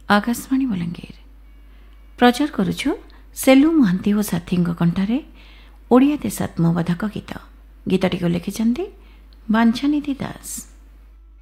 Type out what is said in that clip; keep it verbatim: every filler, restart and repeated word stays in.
आकाशवाणी बलांगीर प्रचार करुछु सेलु महांती और साथी कंठारे ओडिया देशात्मबोधक गीत गीतटी को लिखिछन्ति बांछानिधि दास।